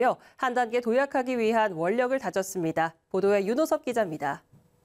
한 단계 도약하기 위한 원력을 다졌습니다. 보도에 윤호섭 기자입니다.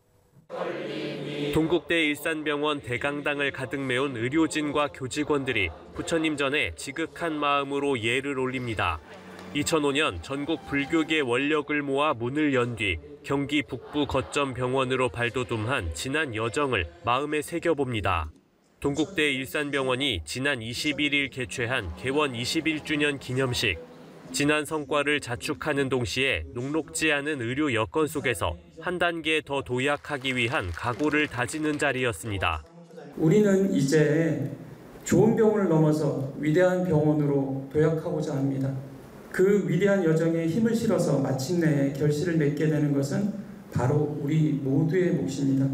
동국대 일산병원 대강당을 가득 메운 의료진과 교직원들이 부처님 전에 지극한 마음으로 예를 올립니다. 2005년 전국 불교계 원력을 모아 문을 연 뒤 경기 북부 거점 병원으로 발돋움한 지난 여정을 마음에 새겨봅니다. 동국대 일산병원이 지난 21일 개최한 개원 21주년 기념식. 지난 성과를 자축하는 동시에 녹록지 않은 의료 여건 속에서 한 단계 더 도약하기 위한 각오를 다지는 자리였습니다. 우리는 이제 좋은 병원을 넘어서 위대한 병원으로 도약하고자 합니다. 그 위대한 여정에 힘을 실어서 마침내 결실을 맺게 되는 것은 바로 우리 모두의 몫입니다.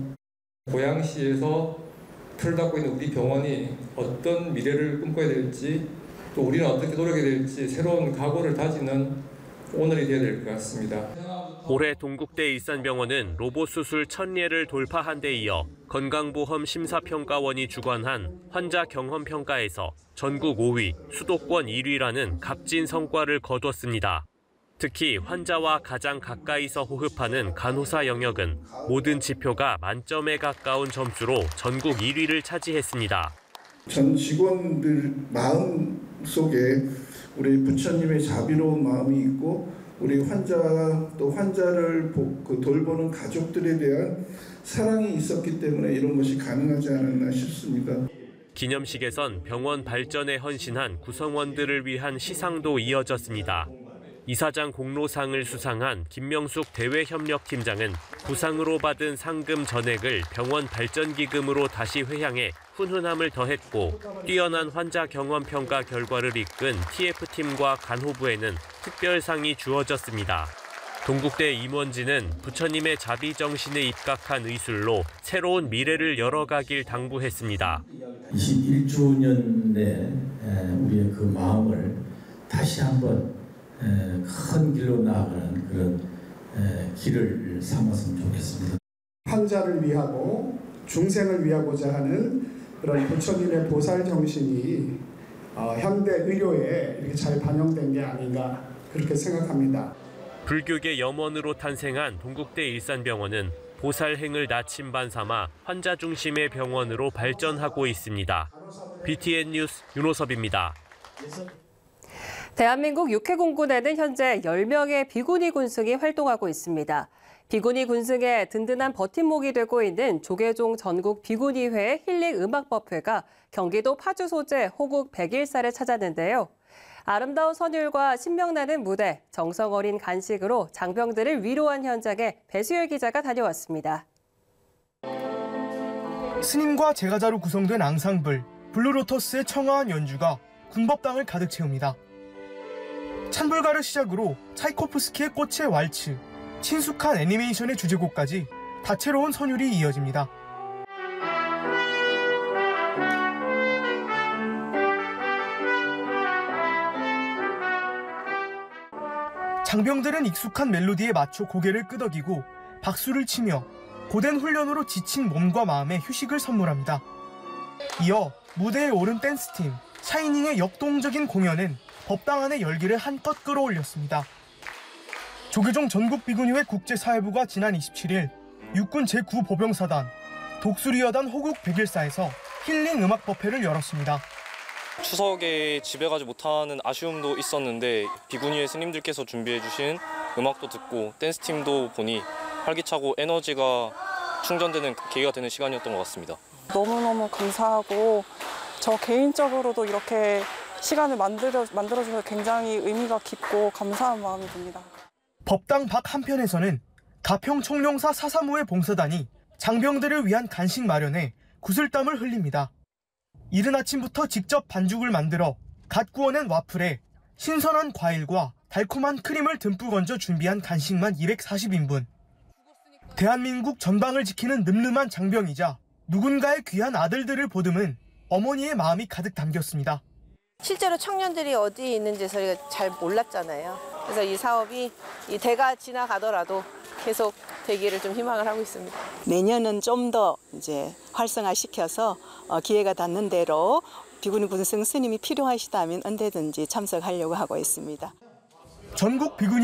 고양시에서 틀을 닦고 있는 우리 병원이 어떤 미래를 꿈꿔야 될지 또 우리는 어떻게 노력해야 될지 새로운 각오를 다지는 오늘이 되어야 될 것 같습니다. 올해 동국대 일산병원은 로봇 수술 1000예를 돌파한 데 이어 건강보험 심사평가원이 주관한 환자 경험평가에서 전국 5위, 수도권 1위라는 값진 성과를 거뒀습니다. 특히 환자와 가장 가까이서 호흡하는 간호사 영역은 모든 지표가 만점에 가까운 점수로 전국 1위를 차지했습니다. 전 직원들 마음 속에 우리 부처님의 자비로운 마음이 있고 우리 환자를 돌보는 가족들에 대한 사랑이 있었기 때문에 이런 것이 가능하지 않았나 싶습니다. 기념식에선 병원 발전에 헌신한 구성원들을 위한 시상도 이어졌습니다. 이사장 공로상을 수상한 김명숙 대외협력팀장은 부상으로 받은 상금 전액을 병원 발전기금으로 다시 회향해 훈훈함을 더했고 뛰어난 환자 경험 평가 결과를 이끈 TF팀과 간호부에는 특별상이 주어졌습니다. 동국대 임원진은 부처님의 자비 정신에 입각한 의술로 새로운 미래를 열어가길 당부했습니다. 21주년에 우리의 그 마음을 다시 한번 큰 길로 나아가는 그런 길을 삼았으면 좋겠습니다. 환자를 위하고 중생을 위하고자 하는 그런 부처님의 보살 정신이 현대 의료에 이렇게 잘 반영된 게 아닌가 그렇게 생각합니다. 불교계 염원으로 탄생한 동국대 일산병원은 보살행을 나침반 삼아 환자 중심의 병원으로 발전하고 있습니다. BTN 뉴스 윤호섭입니다. 대한민국 육해공군에는 현재 10명의 비구니 군승이 활동하고 있습니다. 비구니 군승의 든든한 버팀목이 되고 있는 조계종 전국 비구니회 힐링 음악법회가 경기도 파주 소재 호국 101사를 찾았는데요. 아름다운 선율과 신명나는 무대, 정성 어린 간식으로 장병들을 위로한 현장에 배수열 기자가 다녀왔습니다. 스님과 제가자로 구성된 앙상블, 블루로터스의 청아한 연주가 군법당을 가득 채웁니다. 찬불가를 시작으로 차이코프스키의 꽃의 왈츠, 친숙한 애니메이션의 주제곡까지 다채로운 선율이 이어집니다. 장병들은 익숙한 멜로디에 맞춰 고개를 끄덕이고 박수를 치며 고된 훈련으로 지친 몸과 마음에 휴식을 선물합니다. 이어 무대에 오른 댄스팀 샤이닝의 역동적인 공연은 법당 안의 열기를 한껏 끌어올렸습니다. 조계종 전국비구니회 국제사회부가 지난 27일 육군 제9보병사단 독수리여단 호국 101사에서 힐링 음악법회를 열었습니다. 추석에 집에 가지 못하는 아쉬움도 있었는데 비구니회 스님들께서 준비해주신 음악도 듣고 댄스팀도 보니 활기차고 에너지가 충전되는 계기가 되는 시간이었던 것 같습니다. 너무너무 감사하고 저 개인적으로도 이렇게 시간을 만들어줘서 굉장히 의미가 깊고 감사한 마음이 듭니다. 법당 밖 한편에서는 가평 총룡사 435의 봉사단이 장병들을 위한 간식 마련에 구슬땀을 흘립니다. 이른 아침부터 직접 반죽을 만들어 갓 구워낸 와플에 신선한 과일과 달콤한 크림을 듬뿍 얹어 준비한 간식만 240인분. 대한민국 전방을 지키는 늠름한 장병이자 누군가의 귀한 아들들을 보듬은 어머니의 마음이 가득 담겼습니다. 실제로 청년들이 어디에 있는지 저희가 잘 몰랐잖아요. 그래서 이 사업이 이 대가 지나가더라도 계속 되기를 좀 희망을 하고 있습니다. 내년은 좀 더 이제 활성화시켜서 기회가 닿는 대로 비구니 군승 스님이 필요하시다면 언제든지 참석하려고 하고 있습니다. 전국 비구니